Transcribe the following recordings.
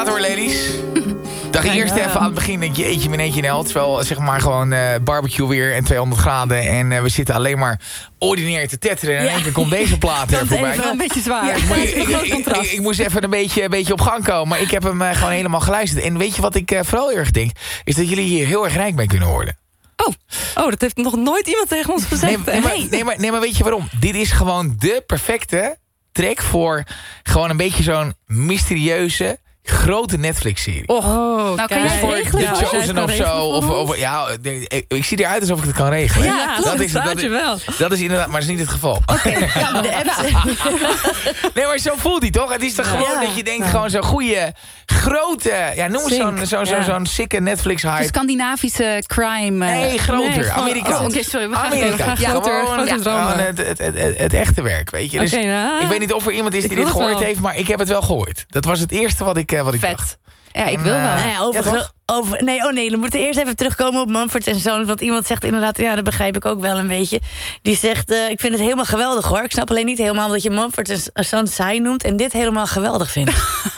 Hoor, ladies. Dacht eerst even aan het begin dat jeetje meneetje Nel. Terwijl zeg maar gewoon barbecue weer en 200 graden. En we zitten alleen maar ordinair te tetteren. En in één keer komt deze plaat er voorbij. Even een beetje zwaar. Ja, ik moest even een beetje op gang komen. Maar ik heb hem gewoon helemaal geluisterd. En weet je wat ik vooral heel erg denk? Is dat jullie hier heel erg rijk mee kunnen worden. Oh, dat heeft nog nooit iemand tegen ons gezegd. Nee, maar weet je waarom? Dit is gewoon de perfecte track voor gewoon een beetje zo'n mysterieuze grote Netflix-serie. Nou, kan jij regelen? The Chosen of zo. Ik zie eruit alsof ik het kan regelen. Ja, dat is inderdaad, maar dat is niet het geval. Nee, maar zo voelt hij toch? Het is toch gewoon dat je denkt, gewoon zo'n goede, grote, noem eens zo'n sikke Netflix-hype. Scandinavische crime. Nee, groter. Amerikaans. Amerika. Gewoon het echte werk, weet je. Dus ik weet niet of er iemand is die dit gehoord heeft, maar ik heb het wel gehoord. Dat was het eerste wat ik dacht. Ja, ik wil wel. Dan moeten we eerst even terugkomen op Mumford & Sons. Want iemand zegt inderdaad, dat begrijp ik ook wel een beetje. Die zegt, ik vind het helemaal geweldig hoor. Ik snap alleen niet helemaal dat je Mumford & Sons saai noemt en dit helemaal geweldig vindt.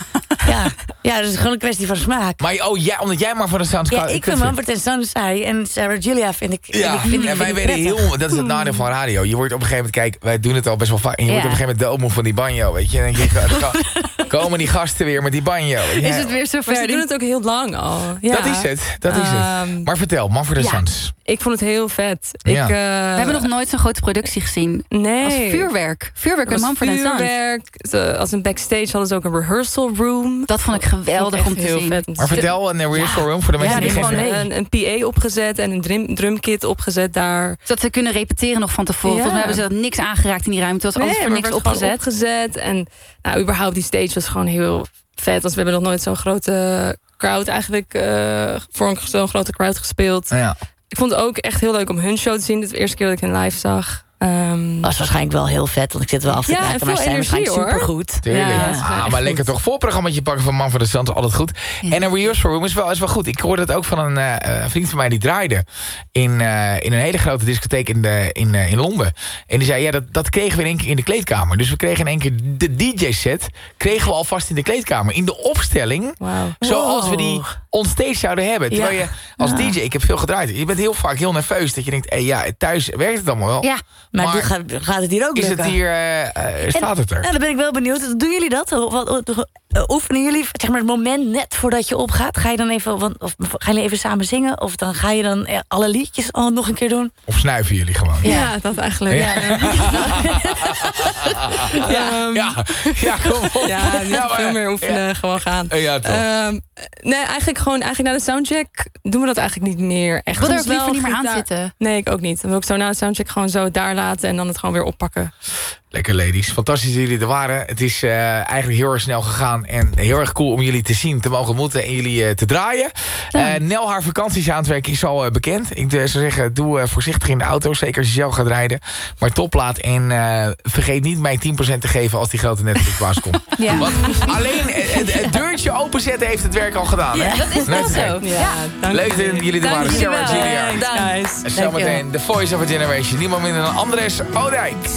Ja, dat is gewoon een kwestie van smaak. Maar omdat jij maar voor de Sons... Ja, ik vind Mumford & Sons saai en Sarah Julia vind ik en wij werden heel... Dat is het nadeel van radio. Je wordt op een gegeven moment... Kijk, wij doen het al best wel vaak. En je wordt op een gegeven moment de oom van die banjo, weet je. En dan denk je, komen die gasten weer met die banjo. Is het weer zover? Ze doen het ook heel lang al. Ja. Dat is het. Maar vertel, Mumford & Sons. Ik vond het heel vet. We hebben nog nooit zo'n grote productie gezien. Nee. Als vuurwerk. Vuurwerk met Mumford & Sons. Als een backstage hadden ze ook een rehearsal room. Dat vond ik geweldig om te zien. Vet. Maar vertel, een rehearsal room voor de mensen die gewoon een PA opgezet en een drumkit opgezet daar. Zodat ze kunnen repeteren nog van tevoren. Volgens mij hebben ze niks aangeraakt in die ruimte. Het was alles voor niks opgezet. En überhaupt die stage was gewoon heel vet. Want we hebben nog nooit zo'n grote crowd eigenlijk voor zo'n grote crowd gespeeld. Ja. Ik vond het ook echt heel leuk om hun show te zien. Dit is de eerste keer dat ik hen live zag. Was waarschijnlijk wel heel vet, want ik zit wel af te kijken. Maar ze zijn waarschijnlijk supergoed. Maar lekker toch. Voorprogrammaatje pakken van Mumford & Sons, altijd goed. En een rehearsal room is wel goed. Ik hoorde het ook van een vriend van mij die draaide in een hele grote discotheek in Londen. En die zei, dat kregen we in één keer in de kleedkamer. Dus we kregen in één keer de DJ-set kregen we alvast in de kleedkamer. In de opstelling, zoals we die onstage zouden hebben. Terwijl je als DJ, ik heb veel gedraaid. Je bent heel vaak heel nerveus dat je denkt, thuis werkt het allemaal wel. Ja. Maar gaat het hier ook is lukken? Het hier, staat het er? Dan ben ik wel benieuwd. Doen jullie dat? Oefenen jullie zeg maar, het moment net voordat je opgaat? Ga je dan even, gaan jullie even samen zingen? Of dan ga je dan alle liedjes al nog een keer doen? Of snuiven jullie gewoon? Ja, dat eigenlijk. Kom op. Niet veel meer oefenen, gewoon gaan. Nee, eigenlijk na de soundcheck doen we dat eigenlijk niet meer. Echt. Ik wil er ook liever niet meer aan zitten. Nee, ik ook niet. Dan wil ik zo na de soundcheck gewoon zo daar laten en dan het gewoon weer oppakken. Lekker ladies. Fantastisch dat jullie er waren. Het is eigenlijk heel erg snel gegaan. En heel erg cool om jullie te zien, te mogen ontmoeten en jullie te draaien. Nel, haar vakantiesamenwerk is al bekend. Ik zou zeggen, doe voorzichtig in de auto. Zeker als je zelf gaat rijden. Maar toplaat. En vergeet niet mij 10% te geven als die grote Netflix-baas komt. Want alleen het deurtje openzetten heeft het werk al gedaan. Hè? Dat is wel zo. Leuk dat jullie er waren. Sarah Julia. Nice. En zometeen The Voice of a Generation. Niemand minder dan Andres Oudijk.